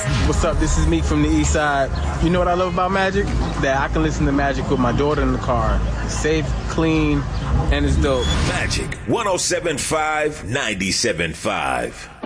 What's up? This is Meek from the East Side. You know what I love about Magic? That I can listen to Magic with my daughter in the car. Safe, clean, and it's dope. Magic 107.5, 97.5.